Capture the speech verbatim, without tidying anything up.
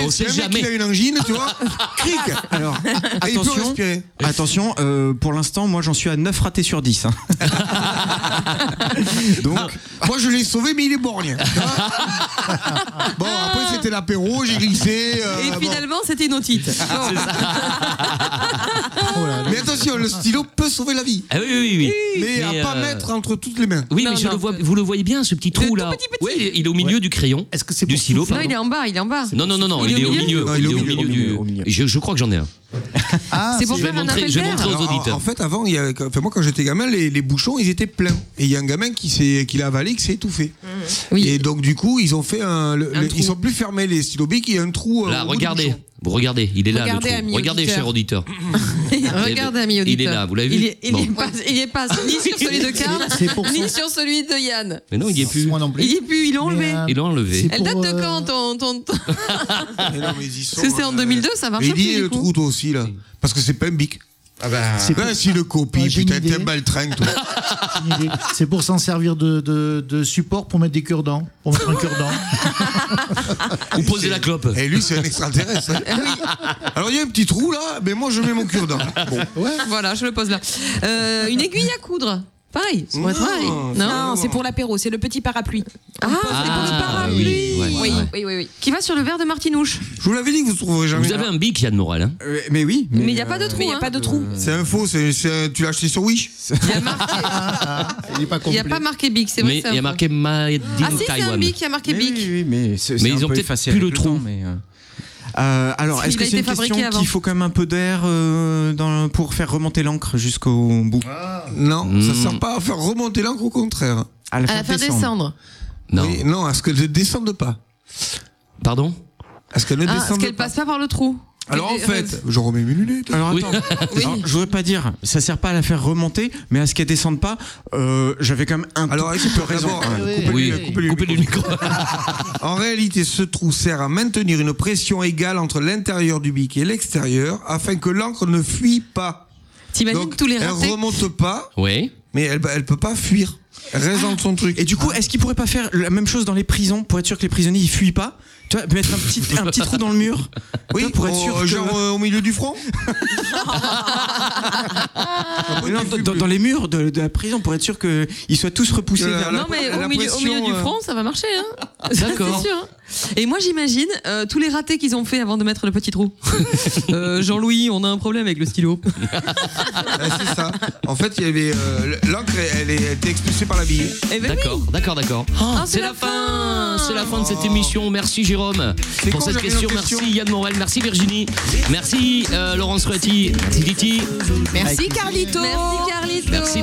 On si sait un mec jamais. il a une angine, tu vois, cric. Alors, Et il peut attention, respirer. attention euh, pour l'instant, moi j'en suis à neuf ratés sur dix. Hein. Donc, Moi je l'ai sauvé, mais il est borgne. Tu vois. Bon, après c'était l'apéro, j'ai glissé. euh, Et bon. finalement, c'était une otite. Ah, Oh là là. Mais attention, le stylo peut sauver la vie. Ah oui, oui, oui. Mais, à Mais, pas euh, mettre entre toutes les mains. Oui, Non, mais je non, le vois, peu- vous le voyez bien, ce petit trou Le là. tout petit, petit. Oui, il est au milieu du crayon. Est-ce que c'est Du pour stylo, souffler Non, il est en bas, il est en bas. Non, non, non, non, Il il, est est au au milieu milieu. Non, il est au milieu, du. au milieu, au milieu. Je, je crois que j'en ai un. Ah, C'est pour Je vais faire un montrer, appel je vais d'air. montrer aux Alors, en- auditeurs. En fait, avant, il y a, enfin, moi quand j'étais gamin, les, les bouchons ils étaient pleins. Et il y a un gamin qui s'est, qui l'a avalé, qui s'est étouffé. Oui. Et donc du coup, ils ont fait un, le- Un le- trou. ils sont plus fermés les stylos bics, il y a un trou. euh, Là, au bout du regardez. bouchon. Vous regardez, il est là Regardez, le trou. ami Regardez, auditeur. cher auditeur. Regardez, ami Il auditeur. est là, vous l'avez vu Il est, il Bon. est pas, il est pas ni sur celui de Karl, C'est pour ça. ni sur celui de Yann. Mais non, il y est plus. Moi non plus. Il y est plus, ils l'ont enlevé. Mais, euh, Ils l'ont enlevé. c'est Elle date pour, de euh, quand ton, ton, ton- Mais non, mais ils y sont, Parce que c'est en euh, deux mille deux, ça marche Et il plus. y a du le coup. trou toi aussi là. Parce que c'est pas un bic. ah bah, C'est Ben, si le copie, Ouais, j'ai putain, une t'es idée. un baltringue, toi. Une idée. C'est pour s'en servir de, de, de support pour mettre des cure-dents. Pour mettre un cure-dent. Ou poser la clope. Et lui, c'est un extraterrestre. hein. Alors, il y a un petit trou là, mais moi, je mets mon cure-dent. Bon. Voilà, je le pose là. Euh, une aiguille à coudre. Pareil, ça pourrait être Non, pareil. Non, c'est pour l'apéro, c'est le petit parapluie. Ah, c'est pour le Ah, parapluie. oui, ouais, Oui, ouais. oui, oui, oui. Qui va sur le verre de Martinouche. Je vous l'avais dit que vous ne trouverez jamais. Vous avez un bic, Yann Morel. Hein. euh, mais oui. Mais il n'y a pas de trou. Mais il n'y a hein. pas de trou. C'est un faux, c'est, c'est- tu l'as acheté sur Wish. Il y a marqué- Il n'est pas il complet. n'y a pas marqué Bic, c'est vrai. Mais c'est il y a un marqué Made faux. in Ah si, c'est un Taiwan. Bic, il y a marqué Mais Bic. oui, oui, mais c'est, c'est Mais un ils ont peu peut-être effacé plus avec le trou. temps, mais, euh, euh, alors, Parce est-ce qu'il que a c'est une été fabriqué question avant. qu'il faut quand même un peu d'air euh, dans, pour faire remonter l'encre jusqu'au bout Non, Mm. ça ne sert pas à faire remonter l'encre, au contraire. À la À la faire descendre. Non. Oui, non, à ce qu'elle ne descende pas. Pardon À ce qu'elle ne Ah, parce descende qu'elle pas. passe pas par le trou. Alors en Qu'elle- fait, je remets mes lunettes. Alors Oui. attends, Alors, je voudrais pas dire, ça sert pas à la faire remonter, mais à ce qu'elle descende pas, euh, j'avais quand même un Alors, tout est-ce petit peu que raison. d'abord, quand même. Oui. coupez-lui- Oui, coupez-lui le coupez le micro. micro. En réalité, ce trou sert à maintenir une pression égale entre l'intérieur du bic et l'extérieur afin que l'encre ne fuit pas. T'imagines Donc, tous les elle ratés. remonte pas, Oui. mais elle, elle peut pas fuir. Elle reste dans son truc. Et du coup, est-ce qu'il pourrait pas faire la même chose dans les prisons pour être sûr que les prisonniers ils fuient pas? Tu vois, mettre un petit, un petit trou dans le mur. Oui, Tu vois, pour être au- sûr que- genre euh, au milieu du front. Mais non, dans, dans les murs de, de la prison pour être sûr qu'ils soient tous repoussés Euh, vers la- Non mais la au milieu, au pression, milieu du euh, front, ça va marcher. Hein. Ça, D'accord. c'est sûr. hein. Et moi j'imagine euh, tous les ratés qu'ils ont fait avant de mettre le petit trou. Euh, Jean-Louis, on a un problème avec le stylo. Ouais, c'est ça. En fait, il y avait euh, l'encre, elle, est- elle était expulsée par la bille. Eh ben oui. D'accord, d'accord, d'accord. Ah, c'est la fin, c'est la fin de cette émission. Merci Jérôme C'est pour con, cette j'avais question. une Merci question. Yann Morel, merci Virginie, merci euh, Laurence Ruetti, merci Titi, Merci Carlito. Merci Carlito. merci